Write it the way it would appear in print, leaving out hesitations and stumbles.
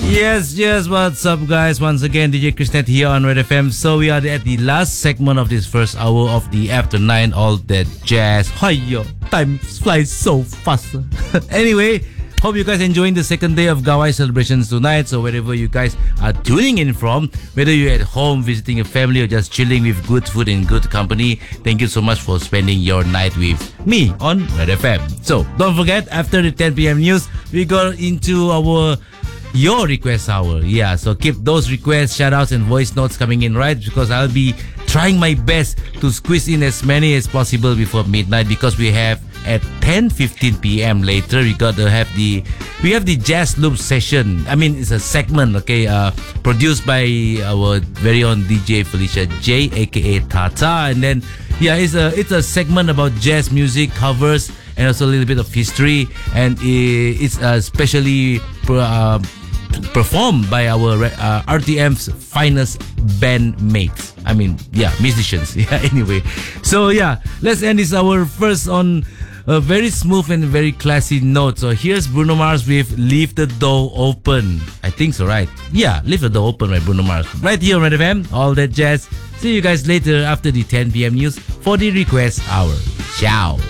Yes, what's up, guys? Once again, DJ Chrisnet here on Red FM. So we are at the last segment of this first hour of the After 9 All That Jazz. Hiya, time flies so fast. Anyway, hope you guys enjoying the second day of Gawai celebrations tonight. So wherever you guys are tuning in from, whether you're at home visiting a family or just chilling with good food and good company, thank you so much for spending your night with me on Red FM. So don't forget, after the 10 p.m. news, we go into your request hour. Yeah, so keep those requests, shoutouts and voice notes coming in, right? Because I'll be trying my best to squeeze in as many as possible before midnight, because we have at 10:15 p.m. later we have the Jazz Loop session. I mean, it's a segment, okay, produced by our very own DJ Felicia J, aka Tata. And then it's a segment about jazz music covers and also a little bit of history, and it's especially performed by our RTM's finest bandmates. I mean, musicians. Anyway, so let's end this hour first on a very smooth and very classy note. So here's Bruno Mars with Leave the Door Open. I think so, right? Yeah, Leave the Door Open by Bruno Mars. Right here on Red FM, All That Jazz. See you guys later after the 10 p.m. news for the request hour. Ciao.